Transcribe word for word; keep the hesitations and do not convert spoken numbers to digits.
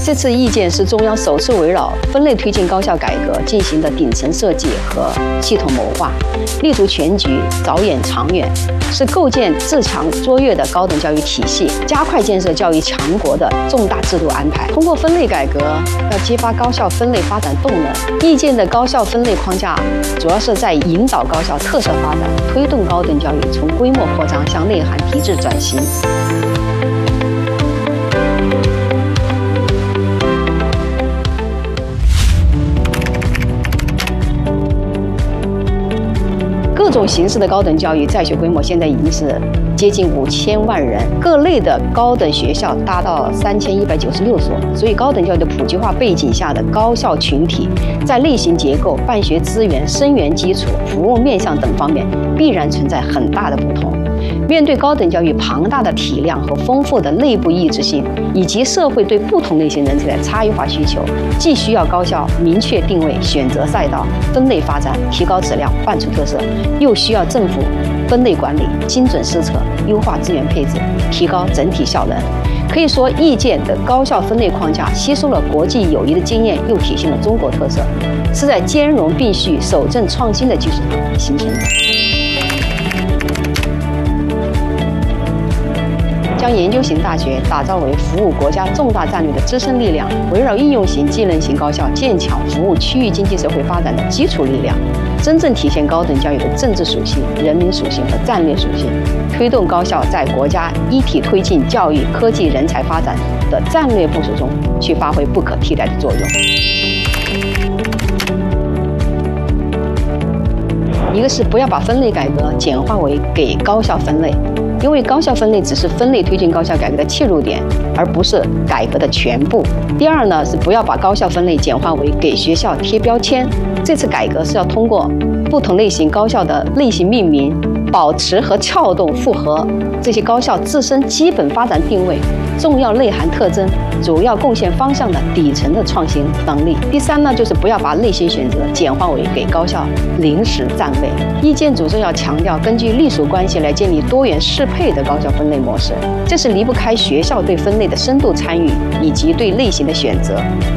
这次意见是中央首次围绕分类推进高校改革进行的顶层设计和系统谋划，力图全局、着眼长远，是构建自强卓越的高等教育体系、加快建设教育强国的重大制度安排。通过分类改革，要激发高校分类发展动能。意见的高校分类框架主要是在引导高校特色发展，推动高等教育从规模扩张向内涵提质转型。各种形式的高等教育在学规模现在已经是接近五千万人，各类的高等学校达到三千一百九十六所，所以高等教育的普及化背景下的高校群体，在类型结构、办学资源、生源基础、服务面向等方面必然存在很大的不同。面对高等教育庞大的体量和丰富的内部异质性，以及社会对不同类型人才的差异化需求，既需要高校明确定位、选择赛道、分类发展、提高质量、办出特色，又需要政府分类管理、精准施策、优化资源配置，提高整体效能。可以说，意见的高校分类框架吸收了国际友谊的经验，又体现了中国特色，是在兼容并蓄、守正创新的基础上形成的。将研究型大学打造为服务国家重大战略的支撑力量，围绕应用型、技能型高校建强服务区域经济社会发展的基础力量，真正体现高等教育的政治属性、人民属性和战略属性，推动高校在国家一体推进教育、科技、人才发展的战略部署中去发挥不可替代的作用。一个是不要把分类改革简化为给高校分类，因为高校分类只是分类推进高校改革的切入点，而不是改革的全部。第二呢，是不要把高校分类简化为给学校贴标签。这次改革是要通过不同类型高校的类型命名，保持和撬动符合这些高校自身基本发展定位、重要内涵特征、主要贡献方向的底层的创新能力。第三呢，就是不要把类型选择简化为给高校临时占位。意见主张要强调根据隶属关系来建立多元适配的高校分类模式，这是离不开学校对分类的深度参与以及对类型的选择。